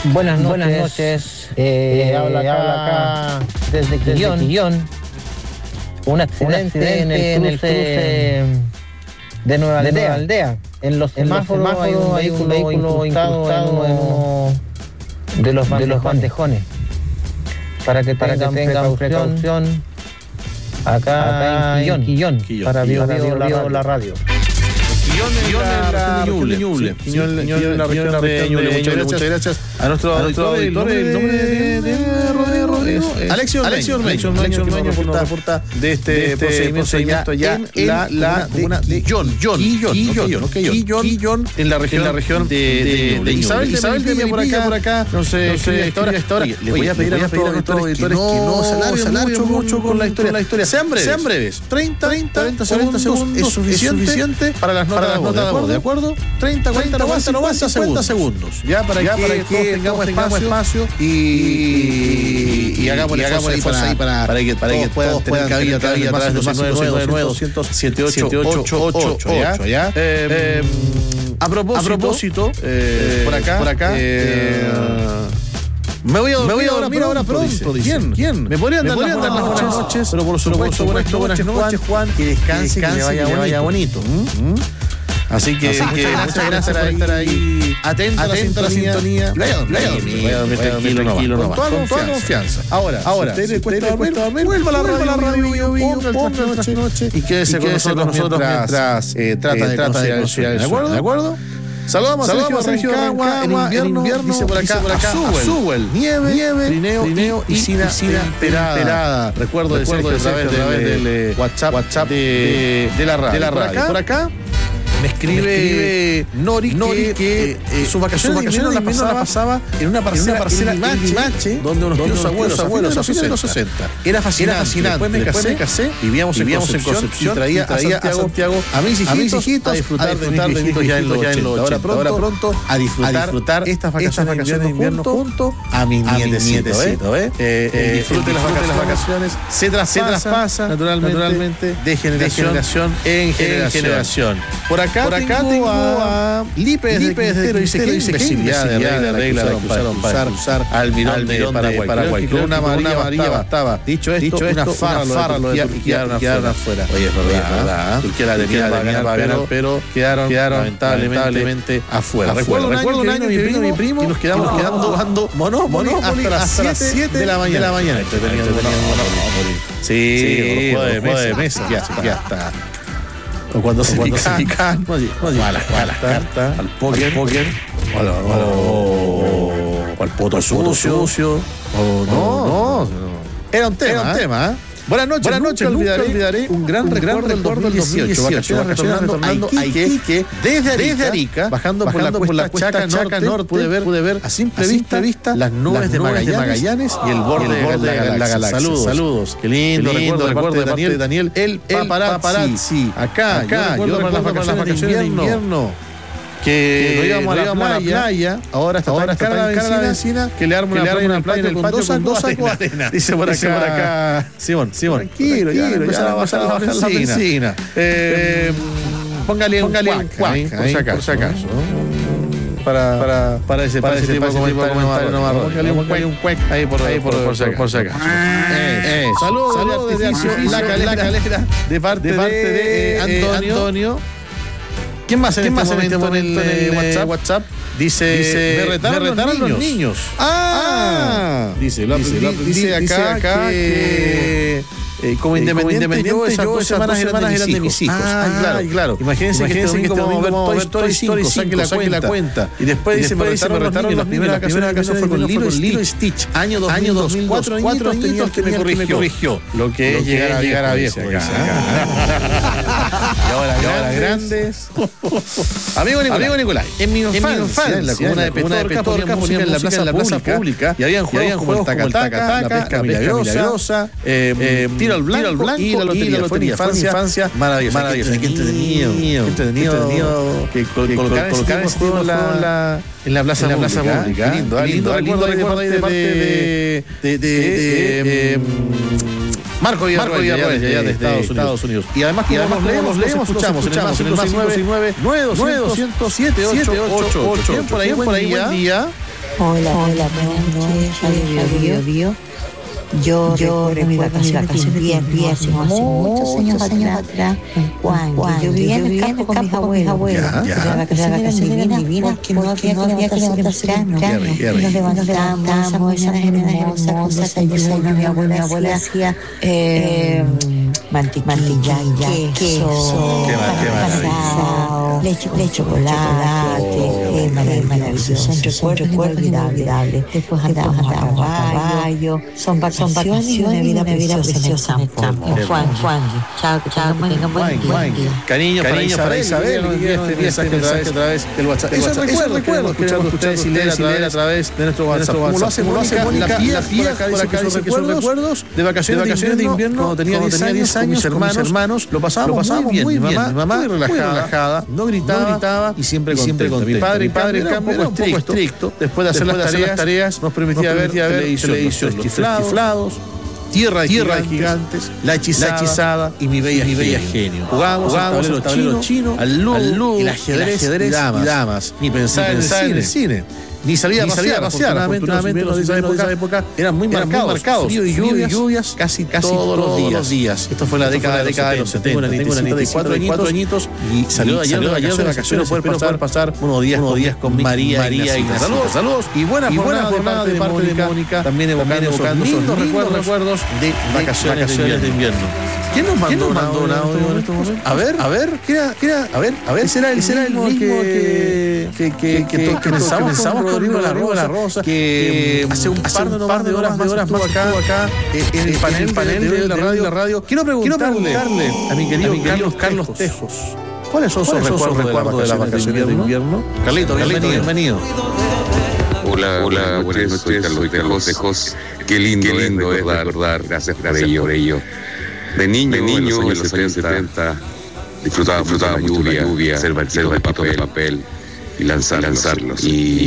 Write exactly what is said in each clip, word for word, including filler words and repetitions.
Buenas noches, Buenas noches. Eh, eh, habla, acá, habla acá desde Quillón, Quillón. Un accidente, un accidente en, el cruce, en el cruce de Nueva Aldea, de Nueva Aldea. En los semáforos hay un vehículo, un vehículo incrustado, incrustado en uno de los, de los bandejones. Para que para tengan, que tengan precaución, precaución acá, acá en Quillón, Quillón, para Bio, Bio, la, la radio. Quillón en la región de Ñuble. Quillón en la región de Ñuble. Muchas gracias a nuestro auditor. ¿El nombre de Rodrigo? Alexio Ormeño. Alexio Ormeño reporta de este procedimiento ya en la comuna de Quillón. Quillón en la región de Ñuble. Isabel de Melipilla por acá. No sé, esta hora. Le voy a pedir a nuestros auditores que no se alarguen mucho con la historia. Sean breves. treinta segundos es suficiente para las notas de voz, ¿de acuerdo? treinta, cuarenta, cincuenta segundos. Ya para que tengamos espacio y y hagamos hagamos ahí para para que para que puedan tener cabida a través de dos nueve nueve doscientos siete ocho ocho ocho, ¿ya? A propósito, por acá, por acá Me voy a dormir, me voy a dormir ahora pronto, dice. ¿Quién? ¿Quién? Me podrían dar las buenas noches, noches, pero por supuesto, buenas noches, noches, Juan, que descanse, que le vaya, que vaya bonito. ¿Mm? Así que, Así que muchas, muchas gracias por estar ahí, atento, atento a la sintonía. Y vaya a dormir, vaya a dormir, vaya a dormir tranquilo, tranquilo no, con, con toda confianza. Ahora, ahora, si usted le cuesta dormir, vuelva a la radio, la radio, ponga el trasnoche y quédese con nosotros mientras trata de conciliar el sueño, ¿de acuerdo? Saludamos, Saludamos a Sergio Rancagua, en invierno, invierno, dice por acá, por acá Azúbel, nieve, nieve, trineo, trineo y piscina temperada. Recuerdo de Sergio a través del WhatsApp, WhatsApp de, de la radio. De la radio. Por acá me escribe, me escribe Nori, Nori que, que eh, sus vacaciones, su vacaciones de invierno la pasaba en una parcela, en una parcela en Limache, Limache, donde unos tíos abuelos, abuelos a fines de los sesenta. Era fascinante. Era fascinante. Después me casé, Después me casé vivíamos, en, vivíamos Concepción, en Concepción y traía, y traía a, Santiago, a Santiago a mis hijitos, a, mis hijitos, a disfrutar, a disfrutar de mis hijitos ya en los ochenta. Ahora pronto, ahora pronto a disfrutar, a disfrutar estas vacaciones, vacaciones de invierno junto a mis nietecitos. ¿eh? Disfruten las vacaciones. Se traspasa naturalmente de generación en generación. Por acá, por acá tengo a Lipe desde Quintero, dice que dice que imbecilidad de regla la usaron para usar al mirón de Paraguay. Con una amarilla bastaba. Dicho esto, una farra lo de Turquía y quedaron afuera. Oye, es verdad. Turquía la tenía para ganar, pero quedaron lamentablemente afuera. Recuerdo un año que vino mi primo y nos quedamos jugando Monopoly hasta las siete de la mañana. Sí, juego de mesa. Ya está. O cuando, o se, cuando pican, se pican, no, no, no, a las cartas, al póker, póker o, o, o, o al poto sucio, sucio, o no, no, no. Era un tema, era un ¿eh? tema, ¿eh? Buenas noches, Buenas noches, nunca olvidaré, olvidaré un gran un recuerdo del dos mil dieciocho, vacaciones retornando a Iquique, desde Arica, desde Arica bajando, bajando por la Chaca Norte, norte pude, ver, pude ver a simple, a simple vista las nubes, las de, Magallanes de Magallanes y el borde, y el borde de, la, de la galaxia. Saludos, saludos. Qué lindo, Qué lindo recuerdo, recuerdo de parte de Daniel, el paparazzi. Acá, acá, yo recuerdo para las vacaciones de invierno. Que nos íbamos a la playa, playa, ahora está ahora está tan cara la vecina que le arma una playa en el patio con dos sacos de arena. Dice por acá, Simón, Simón, tranquilo, ya empezar a bajar la vecina. Póngale un cuac, por si acaso. Para, para, para ese, para ese tipo de comentario no más. Póngale un cuac ahí por ahí por si acaso. Saludos de artificio, la calera de parte de Antonio. ¿Quién más en ¿Quién este, más momento, en este momento en el WhatsApp? WhatsApp? Dice, dice me retaron, me retaron los, niños. los niños. Ah, ah dice, lo dice, lo, dice, dice acá, dice acá que, que eh, como, eh, independiente, como independiente yo, esas dos semanas, semanas eran de mis hijos. Ah, claro, claro. Imagínense, Imagínense que este domingo vamos a ver Toy Story cinco, saque la cuenta. Y después dice, me retaron los niños. La primera ocasión fue con Lilo y Stitch. Año dos mil dos, cuatro añitos que me corrigió. Lo que es llegar a viejo. Y ahora, y ahora grandes. Amigo Nicolás, amigo Nicolás, en mi infancia, en la comuna de Petorca, ponían música en la plaza, en la plaza pública, y habían juegos como el tacataca, la pesca milagrosa, tiro al blanco y la lotería. Fue mi infancia maravillosa. Maravillosa. Qué entretenido, qué entretenido que colocar ese juego en la plaza pública. Lindo, lindo, lindo recuerdo ahí de parte de Marco Villarroel, allá de Estados Unidos. Y además, y además leemos, leemos, escuchamos, escuchamos en el más cinco nueve nueve nueve dos cero siete ocho ocho ocho. Por ahí, por ahí, buen día. Hola, hola, buenas noches, Radio Bio Bio. Yo, yo recuerdo mis vacaciones de invierno hace muchos años atrás en Juan. Yo vivía en el campo con mis abuelos. Las vacaciones eran divinas porque no había que levantarse temprano. Nos levantábamos, esas hermosas desayunos. Mi abuela hacía mantequilla, queso, pan, leche con chocolate. Maravilloso, son recuerdos inolvidables. Después andábamos a caballo. Son vacaciones. Son vacaciones, una vida, una vida preciosa en el campo. Juan, Juan, chao, chao, que tengan buen día. Cariño, cariño para Isabel, este mensaje otra vez del WhatsApp. Eso recuerdo, escuchando ustedes y leer a través de nuestro WhatsApp. Como lo hace Mónica, la pía por acá dice que son recuerdos de vacaciones de invierno, cuando tenía diez años, con mis hermanos, lo pasábamos muy bien. Mi mamá muy relajada, no gritaba y siempre contenta. Mi padre era un poco estricto. Después de hacer las tareas, nos permitía ver televisión, los chiflados, Tierra de Tierra gigantes, gigantes, la hechizada, la hechizada y mi bella, mi bella genio. Jugábamos al tablero chino, al ludo, el ajedrez, ajedrez y, damas. y damas. Ni pensar, ni pensar en el cine. En el cine. Ni salía a pasear, afortunadamente los inviernos de esa época eran muy marcados, frío y lluvias casi todos los días. Esto fue la década de los setenta. Tengo una nieta de cuatro añitos y salió ayer de vacaciones. Espero poder pasar unos días con María y saludos y buena jornada de parte de Mónica, también evocando esos lindos recuerdos de vacaciones de invierno. ¿Quién nos mandó un audio en estos momentos? A ver, a ver, ¿qué era? A ver, a ver, ese era el mismo que que pensamos con Rodrigo La Rosa, que hace un par de horas más estuvo acá en el panel de la radio. Quiero preguntarle a mi querido Carlos Tejos, ¿cuáles son sus recuerdos de las vacaciones de invierno? Carlito, bienvenido. Hola, hola, buenas noches, Carlos Tejos. Qué lindo, qué lindo es recordar, gracias por ello. Por ello. De niño, de niño en los años setenta, disfrutaba, disfrutaba mucho la lluvia, hacer barquitos de papel, papel y lanzarlos. lanzarlos.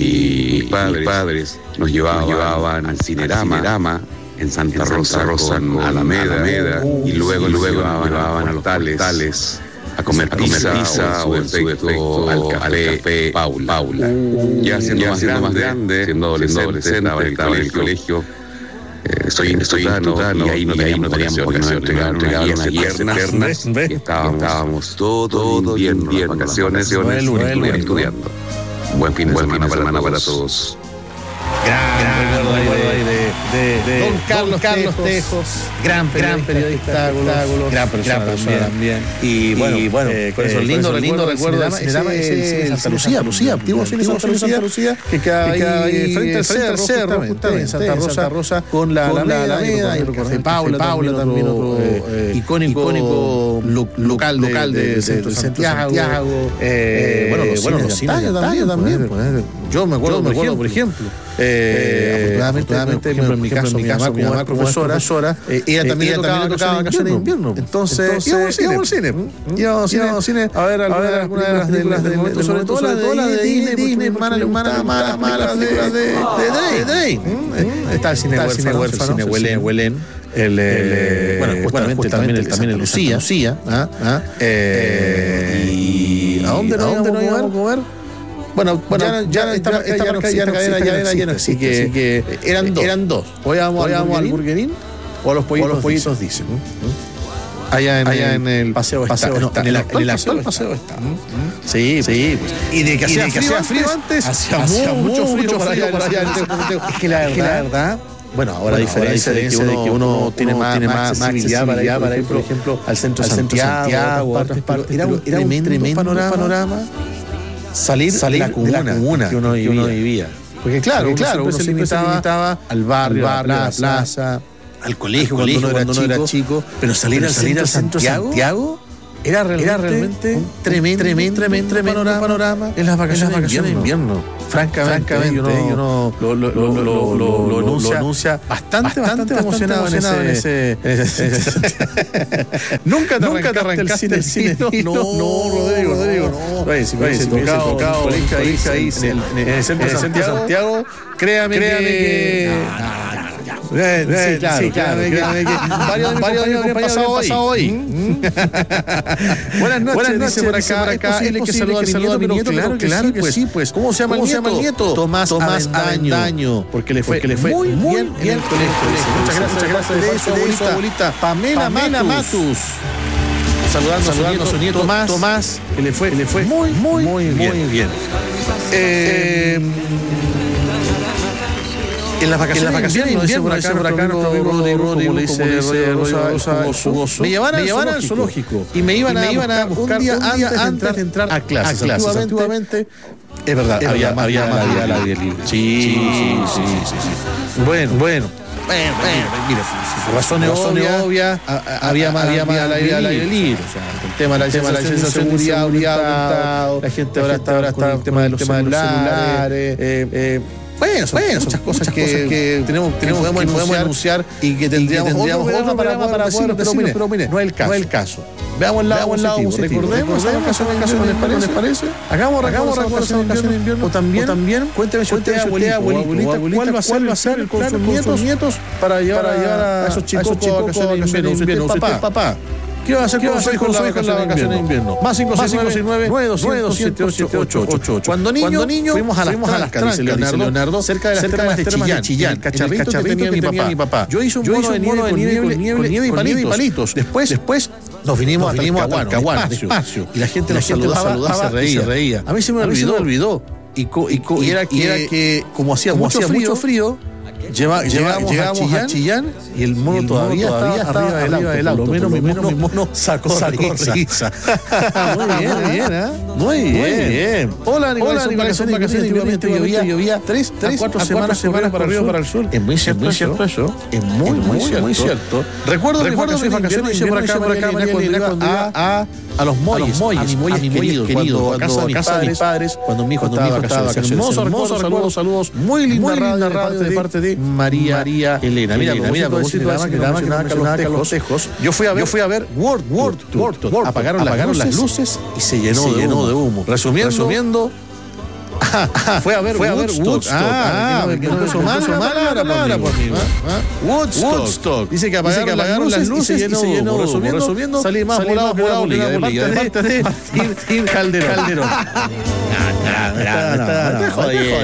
Y mis padres, padres nos llevaban, nos llevaban al Cinerama, Cinerama en Santa en Rosa, Rosa con Alameda, Alameda uh, y luego, sí, luego llevaban, llevaban a los portales a comer pizza, pizza o, en su defecto al café, al café Paula. Paula. Uh, ya siendo, ya más, siendo grande, más grande, siendo adolescente, estaba en el colegio. colegio Eh, estoy en estudiando y ahí no teníamos vacaciones, nos entregaron unas guías eternas y estábamos todo el invierno en vacaciones estudiando. Un buen fin de semana para todos. Gran recuerdo ahí de, de, de Don Carlos, Don Carlos Tejos, Tejos, gran periodista, gran, periodista, gran persona, gran persona también. Y bueno, y bueno eh, con esos lindos lindo recuerdos de Santa Lucía, Lucía, activo en Santa Lucía, que queda ahí frente al cerro, justamente en Santa Rosa, con la Alameda y el Café Paula también, otro icónico local del centro de Santiago. Bueno, los cines también. Yo me acuerdo, por ejemplo. Eh, afortunadamente, por ejemplo, en mi caso, mi mamá como era profesora, profesora eh, ella también ella tocaba vacaciones de invierno. Entonces, íbamos al cine. Íbamos al cine a ver algunas de las películas, sobre todo las de Disney, malas, malas, malas, malas de Drake. Está el cine huérfano, cine Huelén. Bueno, justamente también el Lucía. ¿Y a dónde nos íbamos a ver? Bueno, bueno, ya, ya esta, esta, esta, esta, esta cadena ya era llena, así que, que eran dos. Eran dos. O íbamos al Burger Inn o a los pollitos, o los pollitos dicen. ¿Mm? Allá, en, allá en el paseo está. No, en el actual, en el actual paseo está. ¿Mm? Sí, sí. Pues. Y de que hacía frío, frío antes, hacía mucho frío para allá. Es que la verdad. Bueno, ahora a diferencia de que uno tiene más accesibilidad para ir, por ejemplo, al centro de Santiago, a otras partes, era un tremendo panorama. Salir, salir de, la comuna, de la comuna que uno, que uno vivía. Porque claro, claro, uno se limitaba al barrio, a la plaza, al colegio, al colegio cuando, cuando uno era chico, pero salir, pero salir al centro de Santiago era realmente, era realmente un tremendo, tremendo, tremendo, tremendo panorama, panorama en las vacaciones, en las vacaciones de invierno. invierno. Francamente, francamente uno, uno lo, lo, lo, lo, lo, lo, lo, anuncia, lo anuncia bastante, bastante, bastante emocionado, emocionado en ese... En ese, en ese, en ese ¿Nunca te Nunca arrancaste, arrancaste el cine? cine no, no, no, Rodrigo, Rodrigo, no. no. Oye, si me hubiese tocado, tocado en el colegio ahí, en el centro de Santiago, créame que... Bien, bien, sí, claro, sí, claro. Que, que, que, varios de varios compañeros han pasado hoy. hoy. ¿Mm? Buenas noches, Buenas noches, por acá. Por acá. Él es que saluda a mi nieto, claro, claro que sí, pues. ¿Cómo se llama el nieto? Tomás Avendaño. Porque le fue muy bien en el colegio. Muchas gracias, muchas gracias de su abuelita Pamela Matus. Saludando, saludando a su nieto Tomás, Tomás, que le fue, le fue muy, muy, muy bien. Muy bien. Eh, en las vacaciones, en las vacaciones no dice por acá, por acá, nuestro amigo Rodrigo, como le dice Rosa, me llevaban al zoológico y me iban a buscar un día antes de entrar a clases. Antiguamente, es verdad, había más al aire libre. Sí, sí, sí. Bueno, bueno. Bueno, bueno, mira, por razones obvias, obvia, había más había más al aire, al aire libre. O sea, el tema de la, tema de la sensación de seguridad aumentado, la gente ahora está ahora está el tema de los celulares. Eh, eh, Bueno, son, bueno, son muchas cosas, muchas que, cosas que tenemos, que tenemos, podemos, podemos anunciar y que tendríamos, y que tendríamos otro, otro programa para, para poder decirlo, decirlo, pero mire, no es el caso. No es el caso. Veamos el lado positivo. Recordemos las vacaciones de invierno, ¿les parece? Hagamos vacaciones de invierno. O también, o también cuénteme si usted, abuelita, abuelita, cuál va a ser, va a ser el con sus nietos, nietos para llevar a esos chicos a vacaciones de invierno. Papá. ¿Qué va a hacer con los hijos en la vacación de invierno? Más cinco seis nueve nueve dos siete ocho ocho ocho. Cuando niño fuimos a las trancas, Leonardo, cerca de las termas de Chillán, el cacharrito que tenía mi papá. Yo hice un mono de nieve con nieve y palitos. Después nos vinimos a Talcahuano, despacio. Y la gente nos saludaba, se reía. A mí se me olvidó. Y era que, como hacía mucho frío, Lleva, llegamos, llegamos a, Chillán, a Chillán y el mono, y el mono todavía, todavía estaba arriba del auto. Del auto. Por lo menos, mi mono, mi mono sacó, sacó risa. risa. Muy bien, muy bien, ¿eh? Muy bien. Muy bien. Hola, Nicolás, son vacaciones, vacaciones. Antiguamente llovía, llovía tres, tres a cuatro semanas, semanas para arriba para el sur. Es muy cierto, cierto eso. Es muy, muy, muy cierto. Recuerdo mis vacaciones, hice por acá, por acá, cuando iba a a los muelles, a mi muelle querido, cuando a casa de mis padres, cuando mi hijo estaba de vacaciones. Hermoso, hermoso, saludos, saludos. Muy linda radio de parte de María, María Elena. Mira, mira, mira, como si que mencionaba Carlos Tejos. Yo fui a ver, yo fui a ver World, World, World, World. Apagaron, apagaron las luces y se llenó, se de, llenó humo. de humo. Resumiendo, resumiendo fue a ver fue Woodstock. A ver Woodstock. Ah, ah, que no puso mal la palabra por mí. Woodstock. Dice que apagaron, apagaron las luces y se llenó de humo. Resumiendo, resumiendo, salí más volado que la bolilla de parte de Martín Calderón. Calderón. No, no, no, no, jodiendo.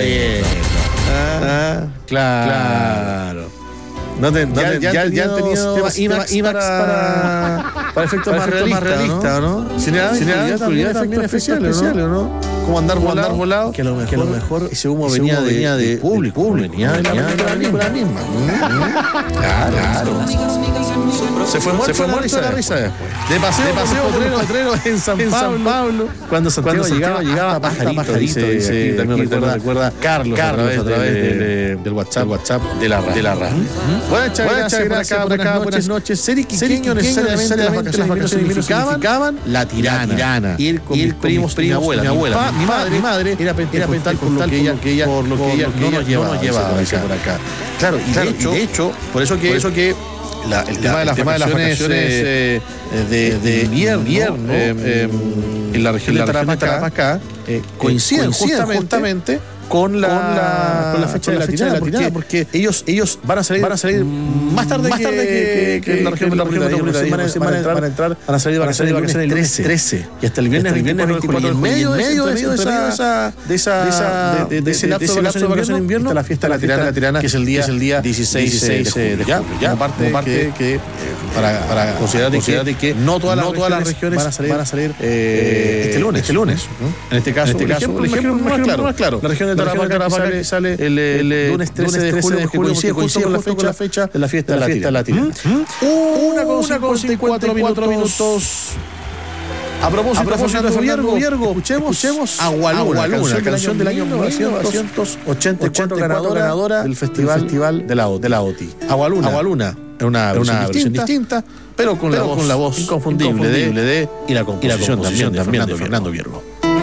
Ah, claro. No te, no ya, te, ya, ya, ya han tenido temas IMAX, IMAX para, para, para efectos para más realistas, realista, ¿no? ¿no? Cineada también efectos especiales, ¿no? ¿no? Como andar volado, andar volado que, a lo mejor, que a lo mejor ese humo ese venía, humo de, venía de, de público, público, venía de la película misma. Claro, claro. Se fue muerto, se fue muerto la risa después. De paseo, de paseo por Potrero en San Pablo, en San Pablo. Cuando Santiago cuando llegaba, llegaba Pajarito, Pajarito dice, dice aquí, también recuerda, recuerda Carlos, Carlos a través, de, de, de, del WhatsApp, WhatsApp de la radio. De la radio. ¿Mm? Buenas noches, gracias por acá, buenas noches. Ser iquiqueño necesariamente las vacaciones significaban la tirana. Ir con mis primos, mi abuela, mi abuela. Mi madre, mi madre era pentecostal por lo que ella, que ella, por lo que ella no nos llevaba, llevaba por acá. Claro, y de hecho, de hecho, por eso que, por eso que la, el tema de las vacaciones de de invierno en la región de Tarapacá coinciden justamente con la, con la, con la fecha, con la de, la fecha tirana, de la tirana, porque, porque ellos, ellos van a salir, van a salir más tarde, más tarde que, que, que, que en la región metropolitana. Van, van, van a entrar, van a salir vacaciones el lunes trece, trece. Y hasta el viernes veinticuatro, y en medio de esa de esa de ese lapso de vacaciones de invierno está la fiesta de la tirana, que es el día dieciséis de julio. Ya, aparte que para considerar que no todas las regiones van a salir este lunes, este lunes. En este caso, el ejemplo más claro, la región de Tarapacá sale, sale el, el, el lunes trece de julio, que coincide justo con la fecha, con la fecha de la fiesta de la fiesta latina. ¿Mm? Una con cincuenta y cuatro minutos. A propósito, a propósito de Fernando Viergo, escuchemos, escuchemos Agualuna, la canción del año mil novecientos ochenta y cuatro, ganadora, ganadora del festival, festival de la de la O T I. Agualuna, Agualuna es una, una versión distinta, pero con, pero la, voz, con la voz inconfundible, inconfundible de, de y la composición, y la composición también, también de Fernando Viergo.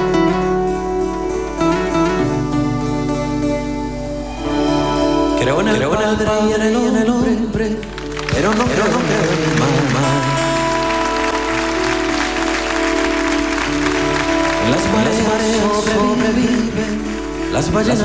Creo en el creo padre y en el hombre, hombre pero no creo, no creo en el mamá. Las mareas sobreviven, las ballenas